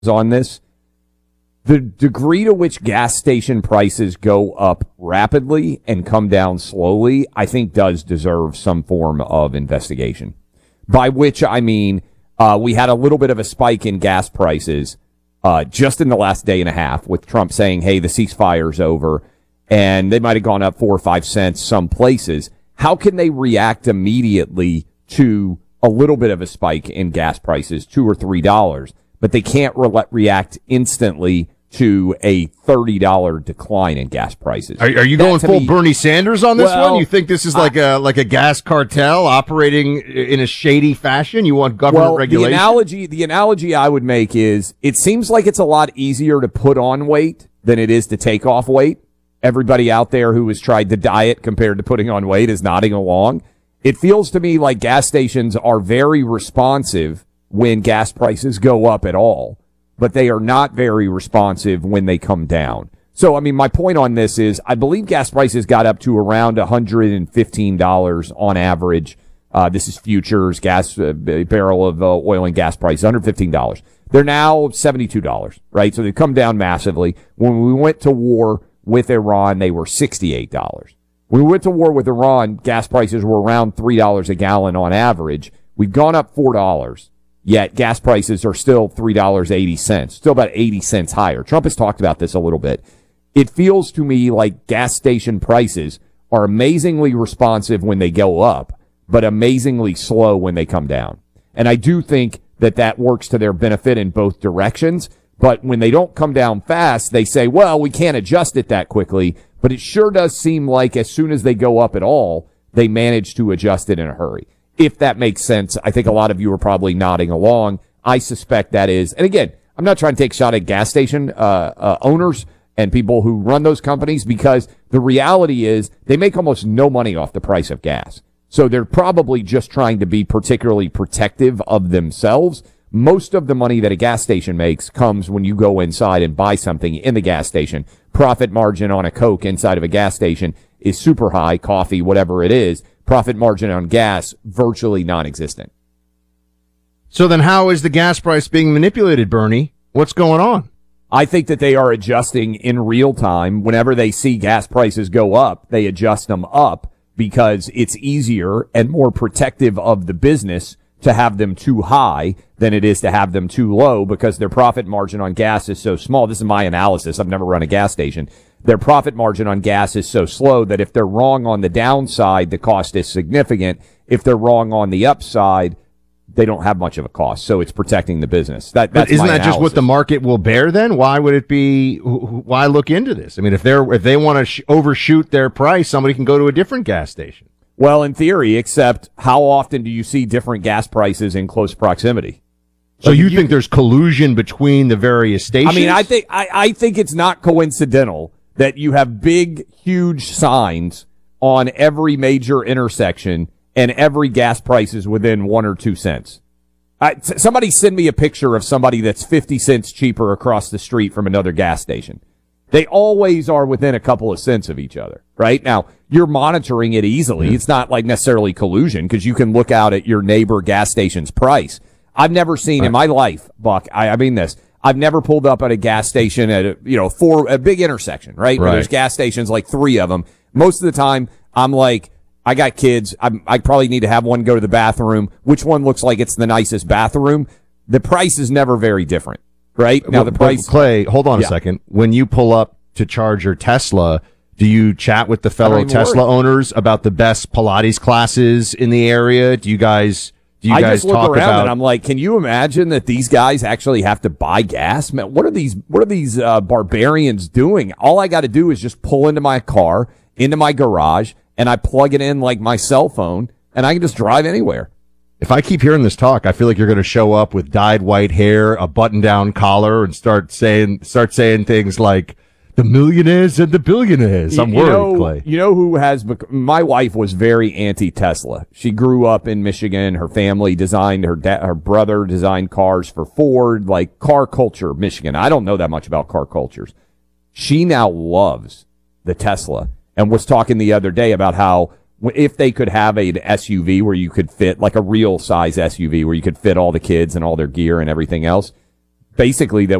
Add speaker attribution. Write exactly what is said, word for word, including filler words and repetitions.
Speaker 1: on this. The degree to which gas station prices go up rapidly and come down slowly, I think does deserve some form of investigation. By which I mean, uh, we had a little bit of a spike in gas prices uh, just in the last day and a half with Trump saying, hey, the ceasefire's over, and they might have gone up four or five cents some places. How can they react immediately to a little bit of a spike in gas prices, two or three dollars, but they can't re- react instantly to a thirty dollars decline in gas prices?
Speaker 2: Are, are you
Speaker 1: That,
Speaker 2: going full
Speaker 1: me,
Speaker 2: Bernie Sanders on this
Speaker 1: well,
Speaker 2: one? You think this is like
Speaker 1: I,
Speaker 2: a like a gas cartel operating in a shady fashion? You want government
Speaker 1: well,
Speaker 2: regulation?
Speaker 1: The analogy, the analogy I would make is it seems like it's a lot easier to put on weight than it is to take off weight. Everybody out there who has tried to diet compared to putting on weight is nodding along. It feels to me like gas stations are very responsive when gas prices go up at all, but they are not very responsive when they come down. So, I mean, my point on this is I believe gas prices got up to around one hundred fifteen dollars on average. Uh, this is futures, gas, uh, barrel of uh, oil and gas price, one hundred fifteen dollars. They're now seventy-two dollars, right? So they've come down massively. When we went to war with Iran, they were sixty-eight dollars. When we went to war with Iran, gas prices were around three dollars a gallon on average. We've gone up four dollars, yet gas prices are still three dollars and eighty cents, still about eighty cents higher. Trump has talked about this a little bit. It feels to me like gas station prices are amazingly responsive when they go up, but amazingly slow when they come down. And I do think that that works to their benefit in both directions. But when they don't come down fast, they say, well, we can't adjust it that quickly. But it sure does seem like as soon as they go up at all, they manage to adjust it in a hurry. If that makes sense, I think a lot of you are probably nodding along. I suspect that is. And again, I'm not trying to take a shot at gas station uh, uh, owners and people who run those companies, because the reality is they make almost no money off the price of gas. So they're probably just trying to be particularly protective of themselves. Most of the money that a gas station makes comes when you go inside and buy something in the gas station. Profit margin on a Coke inside of a gas station is super high, coffee, whatever it is. Profit margin on gas, virtually non-existent.
Speaker 2: So then how is the gas price being manipulated, Bernie? What's going on?
Speaker 1: I think that they are adjusting in real time. Whenever they see gas prices go up, they adjust them up because it's easier and more protective of the business to have them too high than it is to have them too low, because their profit margin on gas is so small. This is my analysis. I've never run a gas station. Their profit margin on gas is so slow that if they're wrong on the downside, the cost is significant. If they're wrong on the upside, they don't have much of a cost. So it's protecting the business. That, that's
Speaker 2: but isn't
Speaker 1: my
Speaker 2: that
Speaker 1: analysis.
Speaker 2: just what the market will bear then? Why would it be, why look into this? I mean, if they're, if they want to sh- overshoot their price, somebody can go to a different gas station.
Speaker 1: Well, in theory, except how often do you see different gas prices in close proximity?
Speaker 2: So
Speaker 1: Like
Speaker 2: you,
Speaker 1: you
Speaker 2: think there's collusion between the various stations?
Speaker 1: I mean, I think I, I think it's not coincidental that you have big, huge signs on every major intersection and every gas price is within one or two cents. I, t- somebody send me a picture of somebody that's fifty cents cheaper across the street from another gas station. They always are within a couple of cents of each other, right? Now, you're monitoring it easily. Mm-hmm. It's not like necessarily collusion, because you can look out at your neighbor gas station's price. I've never seen right. in my life, Buck, I, I mean this, I've never pulled up at a gas station at a, you know, for a big intersection, right?
Speaker 2: right.
Speaker 1: Where there's gas stations, like three of them. Most of the time, I'm like, I got kids. I'm, I probably need to have one go to the bathroom. Which one looks like it's the nicest bathroom? The price is never very different. Right? Now,
Speaker 2: well,
Speaker 1: the price.
Speaker 2: Clay, hold on
Speaker 1: yeah.
Speaker 2: a second. When you pull up to charge your Tesla, do you chat with the fellow Tesla worry. owners about the best Pilates classes in the area? Do you guys, do you
Speaker 1: I
Speaker 2: guys
Speaker 1: just look
Speaker 2: talk
Speaker 1: around
Speaker 2: about?
Speaker 1: And I'm like, can you imagine that these guys actually have to buy gas? Man, what are these, what are these, uh, barbarians doing? All I got to do is just pull into my car, into my garage, and I plug it in like my cell phone, and I can just drive anywhere.
Speaker 2: If I keep hearing this talk, I feel like you're going to show up with dyed white hair, a button-down collar, and start saying start saying things like the millionaires and the billionaires. I'm
Speaker 1: you
Speaker 2: worried,
Speaker 1: know,
Speaker 2: Clay.
Speaker 1: You know who has bec- my wife was very anti-Tesla. She grew up in Michigan. Her family designed her da- her brother designed cars for Ford, like car culture, Michigan. I don't know that much about car cultures. She now loves the Tesla and was talking the other day about how if they could have an S U V where you could fit, like a real size S U V where you could fit all the kids and all their gear and everything else, basically that